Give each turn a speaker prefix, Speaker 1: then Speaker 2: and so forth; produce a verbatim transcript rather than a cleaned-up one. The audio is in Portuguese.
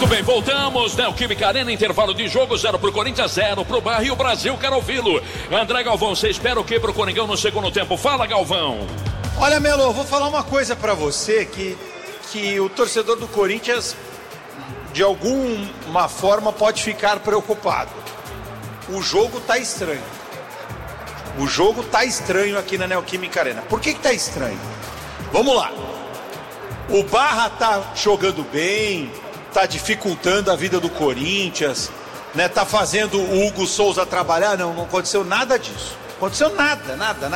Speaker 1: Muito bem, voltamos, Neoquímica Arena, intervalo de jogo, zero pro Corinthians, zero pro Barra, e o Brasil quer ouvi-lo. André Galvão, você espera o que pro Coringão no segundo tempo? Fala, Galvão.
Speaker 2: Olha, Melo, vou falar uma coisa pra você, que, que o torcedor do Corinthians, de alguma forma, pode ficar preocupado. O jogo tá estranho. O jogo tá estranho aqui na Neoquímica Arena. Por que que tá estranho? Vamos lá. O Barra tá jogando bem, tá dificultando a vida do Corinthians, né? Tá fazendo o Hugo Souza trabalhar. Não, não aconteceu nada disso. Aconteceu nada, nada, nada.